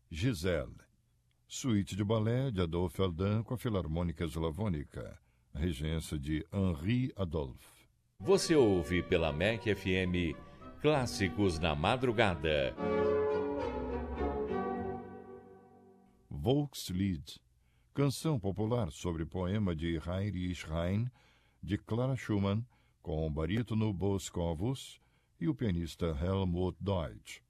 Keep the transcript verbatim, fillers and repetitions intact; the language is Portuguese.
Giselle. Suíte de balé de Adolphe Eldin com a Filarmônica Eslavônica. Regência de Henri Adolphe. Você ouve pela M E C F M Clássicos na Madrugada. Volkslied. Canção popular sobre poema de Heinrich Heine, de Clara Schumann, com o barítono Boscovus e o pianista Helmut Deutsch.